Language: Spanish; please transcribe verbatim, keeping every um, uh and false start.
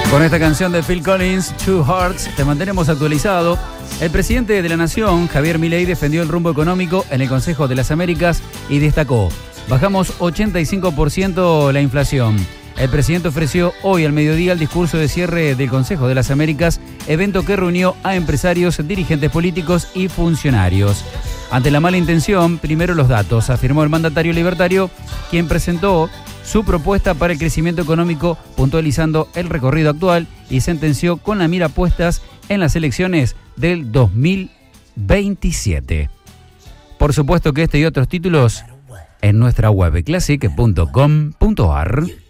Con esta canción de Phil Collins, Two Hearts, te mantenemos actualizado. El presidente de la Nación, Javier Milei, defendió el rumbo económico en el Consejo de las Américas y destacó: bajamos ochenta y cinco por ciento la inflación. El presidente ofreció hoy al mediodía el discurso de cierre del Consejo de las Américas, evento que reunió a empresarios, dirigentes políticos y funcionarios. Ante la mala intención, primero los datos, afirmó el mandatario libertario, quien presentó su propuesta para el crecimiento económico, puntualizando el recorrido actual, y sentenció con la mira puestas en las elecciones del dos mil veintisiete. Por supuesto que este y otros títulos en nuestra web classic punto com punto ar.